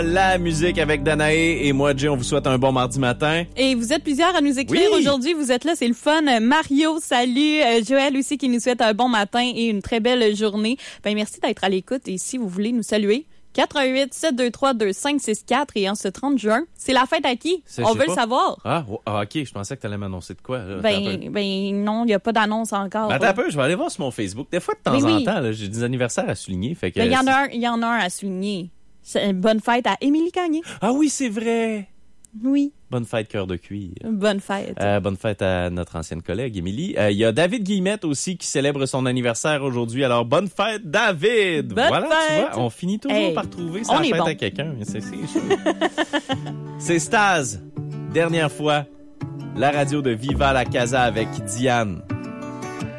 La musique avec Danae et moi, Jay, on vous souhaite un bon mardi matin. Et vous êtes plusieurs à nous écrire aujourd'hui. Vous êtes là, c'est le fun. Mario, salut. Joël aussi qui nous souhaite un bon matin et une très belle journée. Ben merci d'être à l'écoute et si vous voulez nous saluer, 418-723-2564 et en ce 30 juin, c'est la fête à qui? On veut le savoir. Ah, OK, je pensais que tu allais m'annoncer de quoi. Là. Ben non, il n'y a pas d'annonce encore. Ben, attends un peu, je vais aller voir sur mon Facebook. Des fois, de temps en temps, là, j'ai des anniversaires à souligner. Fait que il y en a un à souligner. C'est une bonne fête à Émilie Gagné. Ah oui, c'est vrai. Oui. Bonne fête, cœur de cuir. Bonne fête. Bonne fête à notre ancienne collègue, Émilie. Il y a David Guillemette aussi qui célèbre son anniversaire aujourd'hui. Alors, bonne fête, David! Bonne fête! Tu vois, on finit toujours par trouver sa fête à quelqu'un. C'est sûr. C'est Staz. Dernière fois, la radio de Viva la Casa avec Diane.